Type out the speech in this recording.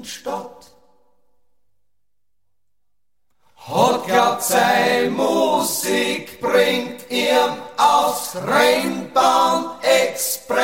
Stadt. Hat glaubt, sei Musik bringt ihm aufs Rennbahn Express.